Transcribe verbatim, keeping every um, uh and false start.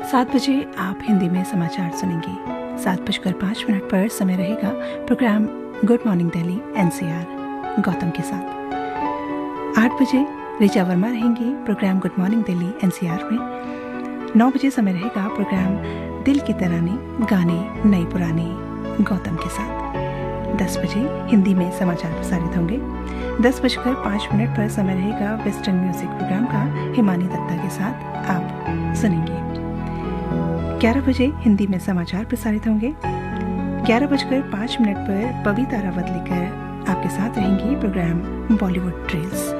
सात बजे आप हिंदी में समाचार सुनेंगे। सात बजकर पाँच मिनट पर समय रहेगा programme good morning Delhi NCR Gautam के साथ। आठ बजे ऋचा वर्मा रहेंगी programme good morning Delhi NCR में। नौ बजे समय रहेगा प्रोग्राम दिल की तराने गाने नए पुराने गौतम के साथ। दस बजे हिंदी में समाचार प्रसारित होंगे। दस बजकर पाँच मिनट पर समय रहेगा वेस्टर्न म्यूजिक प्रोग्राम का हिमानी दत्ता के साथ आप सुनेंगे। ग्यारह बजे हिंदी में समाचार प्रसारित होंगे। ग्यारह बजकर पाँच मिनट पर पविता रावत लेकर आपके साथ रहेंगी प्रोग्राम बॉलीवुड ट्रेल्स।